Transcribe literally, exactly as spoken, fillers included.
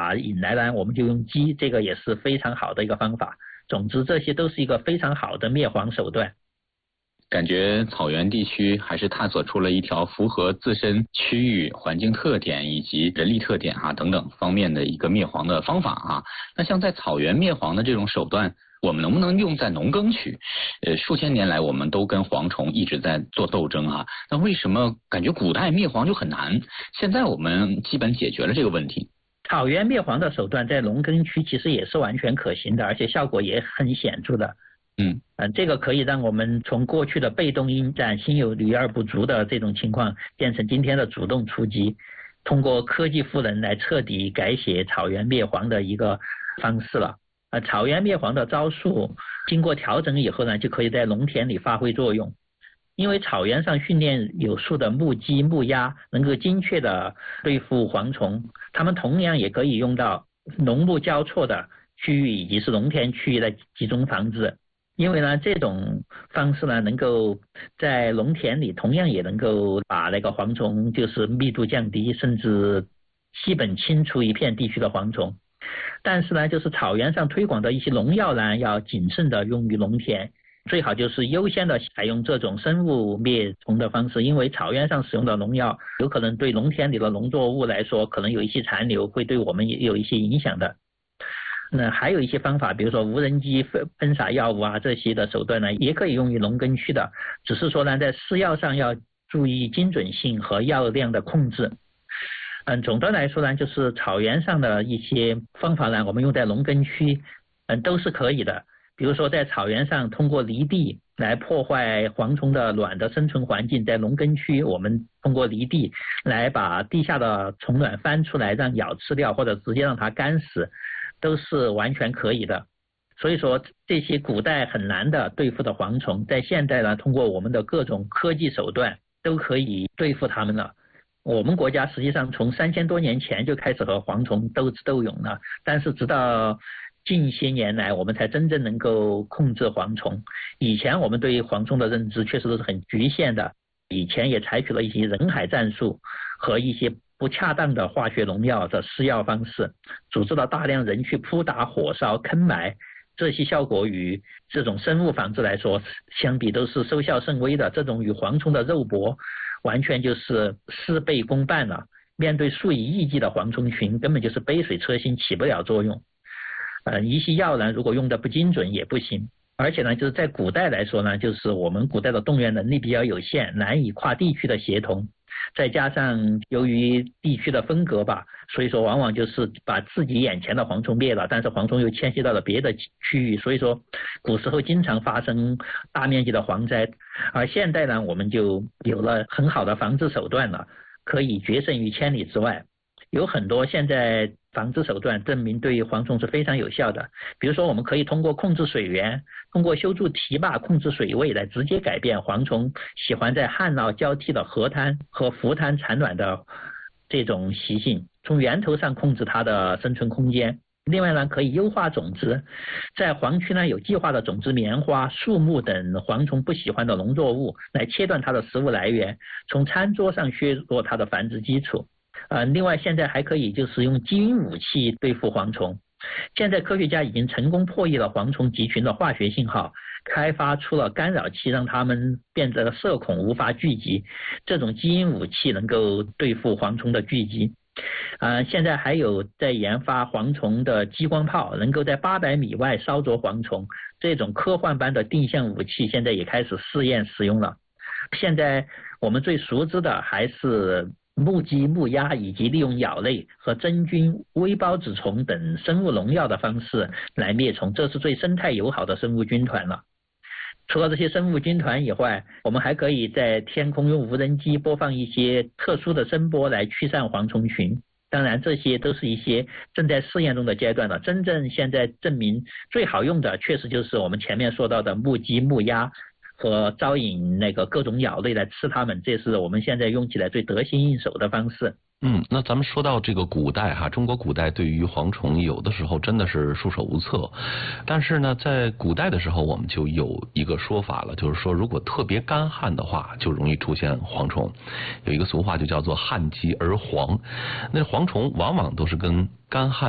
法引来呢，我们就用鸡，这个也是非常好的一个方法。总之，这些都是一个非常好的灭蝗手段。 感觉草原地区还是探索出了一条符合自身区域环境特点以及人力特点啊等等方面的一个灭蝗的方法啊。那像在草原灭蝗的这种手段，我们能不能用在农耕区？呃，数千年来我们都跟蝗虫一直在做斗争啊。那为什么感觉古代灭蝗就很难？现在我们基本解决了这个问题。 草原灭蝗的手段在农耕区其实也是完全可行的，而且效果也很显著的。 嗯嗯，这个可以让我们从过去的被动应战、心有余而不足的这种情况，变成今天的主动出击，通过科技赋能来彻底改写草原灭蝗的一个方式了。呃，草原灭蝗的招数经过调整以后呢，就可以在农田里发挥作用。因为草原上训练有素的木鸡、木鸭能够精确的对付蝗虫，它们同样也可以用到农牧交错的区域以及是农田区域的集中防治。因为呢，这种方式呢，能够在农田里同样也能够把那个蝗虫就是密度降低，甚至基本清除一片地区的蝗虫。但是呢，就是草原上推广的一些农药呢，要谨慎的用于农田，最好就是优先的采用这种生物灭虫的方式，因为草原上使用的农药有可能对农田里的农作物来说，可能有一些残留，会对我们也有一些影响的。那还有一些方法，比如说无人机喷洒药物啊，这些的手段呢，也可以用于农耕区的，只是说呢，在施药上要注意精准性和药量的控制。嗯，总的来说呢，就是草原上的一些方法呢，我们用在农耕区，嗯，都是可以的。比如说在草原上通过犁地来破坏蝗虫的卵的生存环境，在农耕区我们通过犁地来把地下的虫卵翻出来，让鸟吃掉或者直接让它干死，都是完全可以的。所以说这些古代很难的对付的蝗虫，在现代呢，通过我们的各种科技手段都可以对付它们了。我们国家实际上从三千多年前就开始和蝗虫斗智斗勇了，但是直到近些年来我们才真正能够控制蝗虫。以前我们对蝗虫的认知确实都是很局限的，以前也采取了一些人海战术和一些不恰当的化学农药的施药方式，组织了大量人去扑打、火烧、坑埋，这些效果与这种生物防治来说相比都是收效甚微的。这种与蝗虫的肉搏完全就是事倍功半了，面对数以亿计的蝗虫群，根本就是杯水车薪，起不了作用。呃，一些药呢，如果用的不精准也不行。而且呢，就是在古代来说呢，就是我们古代的动员能力比较有限，难以跨地区的协同，再加上由于地区的分隔吧，所以说往往就是把自己眼前的蝗虫灭了，但是蝗虫又迁徙到了别的区域，所以说古时候经常发生大面积的蝗灾。而现代呢，我们就有了很好的防治手段了，可以决胜于千里之外。有很多现在防治手段证明对蝗虫是非常有效的，比如说我们可以通过控制水源，通过修筑堤坝控制水位来直接改变蝗虫喜欢在旱涝交替的河滩和浮滩产卵的这种习性，从源头上控制它的生存空间。另外呢，可以优化种子，在黄区呢有计划的种植棉花、树木等蝗虫不喜欢的农作物，来切断它的食物来源，从餐桌上削弱它的繁殖基础。呃，另外现在还可以就是用基因武器对付蝗虫。现在科学家已经成功破译了蝗虫集群的化学信号，开发出了干扰器，让它们变得社恐，无法聚集。这种基因武器能够对付蝗虫的聚集。呃，现在还有在研发蝗虫的激光炮，能够在八百米外烧灼蝗虫。这种科幻般的定向武器现在也开始试验使用了。现在我们最熟知的还是木鸡、木鸭，以及利用鸟类和真菌、微孢子虫等生物农药的方式来灭虫，这是最生态友好的生物军团了。除了这些生物军团以外，我们还可以在天空用无人机播放一些特殊的声波来驱散蝗虫群。当然这些都是一些正在试验中的阶段了，真正现在证明最好用的确实就是我们前面说到的木鸡、木鸭和招引那个各种鸟类来吃它们，这是我们现在用起来最得心应手的方式。 嗯，那咱们说到这个古代哈，中国古代对于蝗虫有的时候真的是束手无策，但是呢，在古代的时候我们就有一个说法了，就是说如果特别干旱的话，就容易出现蝗虫。有一个俗话就叫做旱极而蝗，那蝗虫往往都是跟干旱